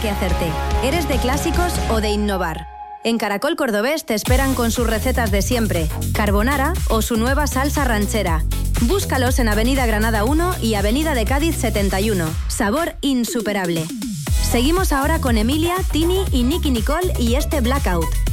que hacerte. ¿Eres de clásicos o de innovar? En Caracol Cordobés te esperan con sus recetas de siempre, carbonara o su nueva salsa ranchera. Búscalos en Avenida Granada 1 y Avenida de Cádiz 71. Sabor insuperable. Seguimos ahora con Emilia, Tini y Nicky Nicole y este Blackout.